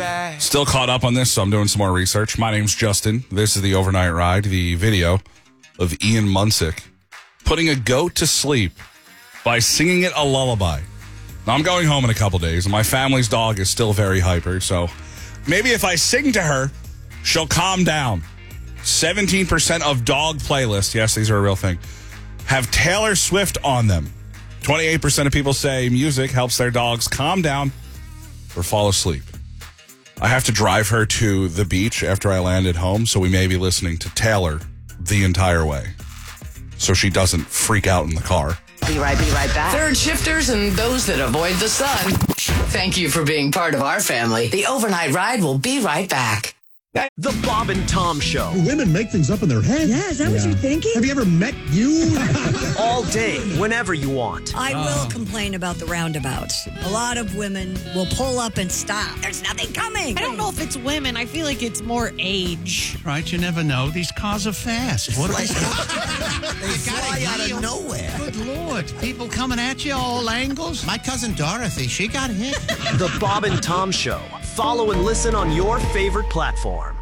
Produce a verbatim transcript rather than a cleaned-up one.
back. Still caught up on this, so I'm doing some more research. My name's Justin. This is the Overnight Ride, the video of Ian Munsick putting a goat to sleep by singing it a lullaby. Now, I'm going home in a couple days, and my family's dog is still very hyper, so maybe if I sing to her, she'll calm down. seventeen percent of dog playlists, yes, these are a real thing, have Taylor Swift on them. twenty-eight percent of people say music helps their dogs calm down or fall asleep. I have to drive her to the beach after I land at home, so we may be listening to Taylor the entire way so she doesn't freak out in the car. Be right, be right back. Third shifters and those that avoid the sun. Thank you for being part of our family. The Overnight Ride will be right back. The Bob and Tom Show. Women make things up in their head. Yeah, is that yeah. what you're thinking? Have you ever met you? All day, whenever you want. I will uh. complain about the roundabouts. A lot of women will pull up and stop. There's nothing coming. I don't know if it's women. I feel like it's more age. Right, you never know. These cars are fast. What are they? They fly out of nowhere. Good Lord. People coming at you all angles. My cousin Dorothy, she got hit. The Bob and Tom Show. Follow and listen on your favorite platform.